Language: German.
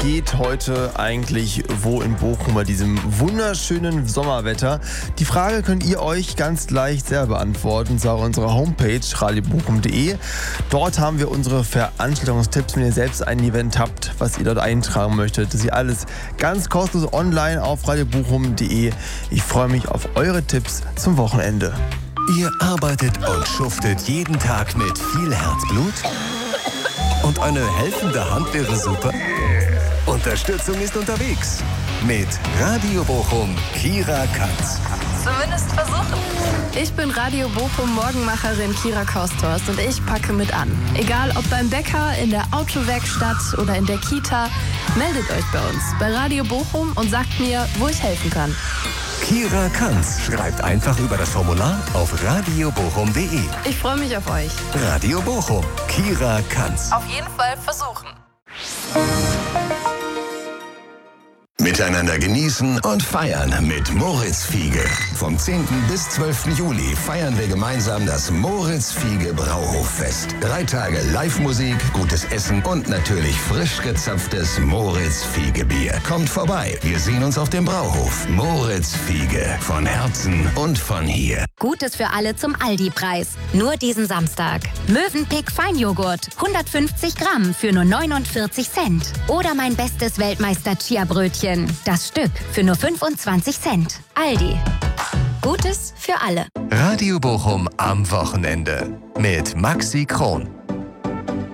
geht heute eigentlich wo in Bochum bei diesem wunderschönen Sommerwetter? Die Frage könnt ihr euch ganz leicht selber beantworten, und zwar auf unserer Homepage radiobochum.de. Dort haben wir unsere Veranstaltungstipps, wenn ihr selbst ein Event habt, was ihr dort eintragen möchtet. Das ist alles ganz kostenlos online auf radiobochum.de. Ich freue mich auf eure Tipps zum Wochenende. Ihr arbeitet und schuftet jeden Tag mit viel Herzblut? Und eine helfende Hand wäre super? Unterstützung ist unterwegs. Mit Radio Bochum Kira Katz. Zumindest versuchen. Ich bin Radio Bochum Morgenmacherin Kira Kosthorst und ich packe mit an. Egal ob beim Bäcker, in der Autowerkstatt oder in der Kita, meldet euch bei uns bei Radio Bochum und sagt mir, wo ich helfen kann. Kira Kanz schreibt einfach über das Formular auf radiobochum.de. Ich freue mich auf euch. Radio Bochum, Kira Kanz. Auf jeden Fall versuchen. Miteinander genießen und feiern mit Moritz Fiege. Vom 10. bis 12. Juli feiern wir gemeinsam das Moritz Fiege Brauhoffest. 3 Tage Live-Musik, gutes Essen und natürlich frisch gezapftes Moritz Fiege Bier. Kommt vorbei, wir sehen uns auf dem Brauhof. Moritz Fiege, von Herzen und von hier. Gutes für alle zum Aldi-Preis. Nur diesen Samstag. Mövenpick Feinjoghurt, 150 Gramm für nur 49 Cent. Oder mein bestes Weltmeister-Chia-Brötchen. Das Stück für nur 25 Cent. Aldi. Gutes für alle. Radio Bochum am Wochenende mit Maxi Kron.